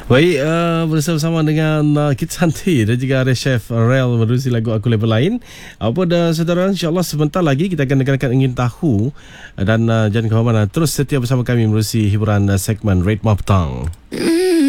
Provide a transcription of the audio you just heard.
Baik, bersama-sama dengan Kit Santi dan juga ada Chef Rel menerusi lagu Aku Level Lain. Apa dah saudara, insyaAllah sebentar lagi kita akan dengarkan Ingin Tahu. Dan jangan ke mana-mana, terus setia bersama kami menerusi hiburan segmen Red Map Petang.